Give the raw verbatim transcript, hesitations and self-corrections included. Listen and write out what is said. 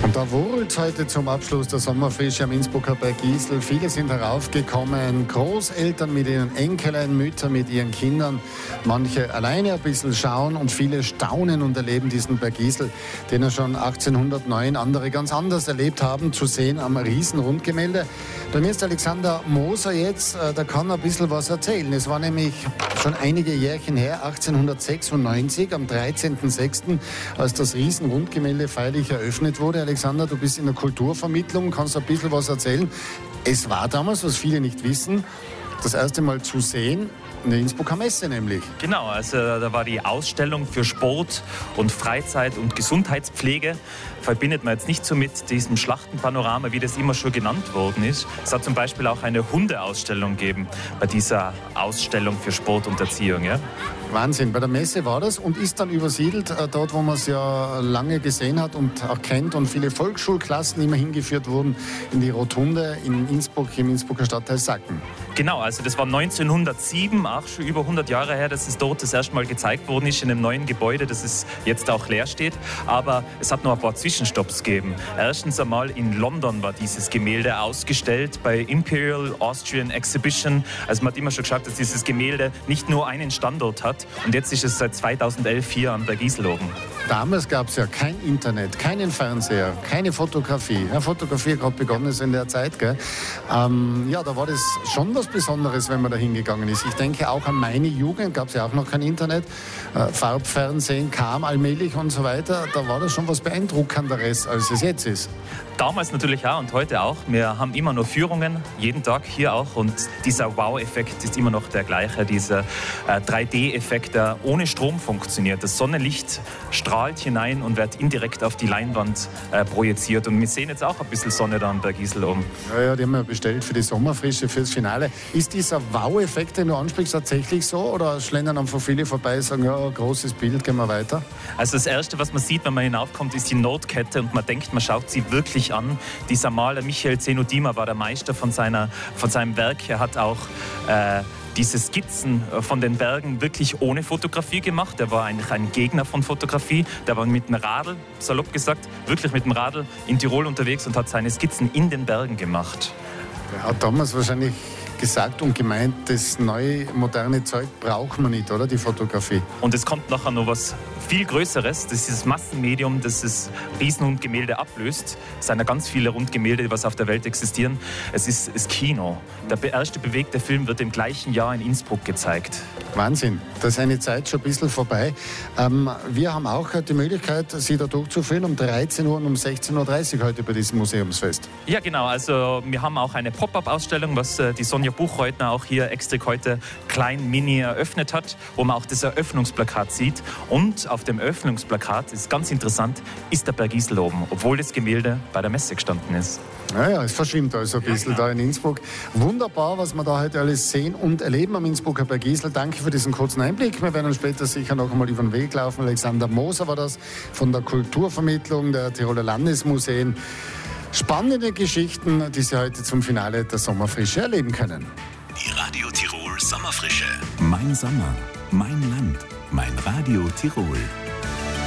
Und da wurlt heute zum Abschluss der Sommerfrische am Innsbrucker Bergisel. Viele sind heraufgekommen, Großeltern mit ihren Enkeln, Mütter mit ihren Kindern. Manche alleine ein bisschen schauen und viele staunen und erleben diesen Bergisel, den er schon achtzehnhundertneun andere ganz anders erlebt haben, zu sehen am Riesenrundgemälde. Bei mir ist Alexander Moser jetzt, der kann ein bisschen was erzählen. Es war nämlich schon einige Jährchen her, achtzehnhundertsechsundneunzig, am dreizehnten sechsten, als das Riesenrundgemälde feierlich eröffnet wurde. Alexander, du bist in der Kulturvermittlung, kannst ein bisschen was erzählen. Es war damals, was viele nicht wissen, das erste Mal zu sehen, in der Innsbrucker Messe nämlich. Genau, also da war die Ausstellung für Sport und Freizeit und Gesundheitspflege. Verbindet man jetzt nicht so mit diesem Schlachtenpanorama, wie das immer schon genannt worden ist. Es hat zum Beispiel auch eine Hundeausstellung gegeben bei dieser Ausstellung für Sport und Erziehung. Ja? Wahnsinn, bei der Messe war das und ist dann übersiedelt, äh, dort wo man es ja lange gesehen hat und auch kennt und viele Volksschulklassen immer hingeführt wurden, in die Rotunde in Innsbruck, im Innsbrucker Stadtteil Sacken. Genau, also das war neunzehnhundertsieben, auch schon über hundert Jahre her, dass es dort das erste Mal gezeigt worden ist, in einem neuen Gebäude, das es jetzt auch leer steht. Aber es hat noch ein paar Zwischenstopps gegeben. Erstens einmal in London war dieses Gemälde ausgestellt bei Imperial Austrian Exhibition. Also man hat immer schon gesagt, dass dieses Gemälde nicht nur einen Standort hat. Und jetzt ist es seit zweitausendelf hier am Bergisel oben. Damals gab es ja kein Internet, keinen Fernseher, keine Fotografie. Ja, Fotografie hat gerade begonnen ist in der Zeit. Gell? Ähm, ja, da war das schon was Besonderes, wenn man da hingegangen ist. Ich denke auch an meine Jugend, gab es ja auch noch kein Internet. Äh, Farbfernsehen kam allmählich und so weiter. Da war das schon was Beeindruckenderes, als es jetzt ist. Damals natürlich auch und heute auch. Wir haben immer noch Führungen, jeden Tag hier auch. Und dieser Wow-Effekt ist immer noch der gleiche. Dieser äh, drei D-Effekt, der ohne Strom funktioniert. Das Sonnenlicht strahlt hinein und wird indirekt auf die Leinwand äh, projiziert. Und wir sehen jetzt auch ein bisschen Sonne da am Bergisel oben. Ja, ja, die haben wir bestellt für die Sommerfrische, fürs Finale. Ist dieser Wow-Effekt, den du ansprichst, tatsächlich so? Oder schlendern einfach viele vorbei und sagen, ja, großes Bild, gehen wir weiter? Also das Erste, was man sieht, wenn man hinaufkommt, ist die Notkette. Und man denkt, man schaut sie wirklich an. Dieser Maler Michael Zenodima war der Meister von, seiner, von seinem Werk. Er hat auch äh, diese Skizzen von den Bergen wirklich ohne Fotografie gemacht. Er war eigentlich ein Gegner von Fotografie. Der war mit dem Radl, salopp gesagt, wirklich mit dem Radl in Tirol unterwegs und hat seine Skizzen in den Bergen gemacht. Er hat damals wahrscheinlich gesagt und gemeint, das neue, moderne Zeug braucht man nicht, oder? Die Fotografie. Und es kommt nachher noch was viel Größeres. Das ist das Massenmedium, das das Riesenrundgemälde ablöst. Es sind ja ganz viele Rundgemälde, die auf der Welt existieren. Es ist das Kino. Der erste bewegte Film wird im gleichen Jahr in Innsbruck gezeigt. Wahnsinn, da ist eine Zeit schon ein bisschen vorbei. Ähm, wir haben auch die Möglichkeit, Sie da durchzuführen um dreizehn Uhr und um sechzehn Uhr dreißig heute bei diesem Museumsfest. Ja, genau. Also wir haben auch eine Pop-up-Ausstellung, was äh, die Sonja Buchreutner auch hier extra heute klein mini eröffnet hat, wo man auch das Eröffnungsplakat sieht. Und auf dem Eröffnungsplakat, ist ganz interessant, ist der Bergisel oben, obwohl das Gemälde bei der Messe gestanden ist. Naja, es verschwimmt also ein bisschen ja, genau. Da in Innsbruck. Wunderbar, was wir da heute alles sehen und erleben am Innsbrucker Bergisel. Danke für diesen kurzen Einblick. Wir werden uns später sicher noch einmal über den Weg laufen. Alexander Moser war das von der Kulturvermittlung der Tiroler Landesmuseen. Spannende Geschichten, die Sie heute zum Finale der Sommerfrische erleben können. Die Radio Tirol Sommerfrische. Mein Sommer, mein Land, mein Radio Tirol.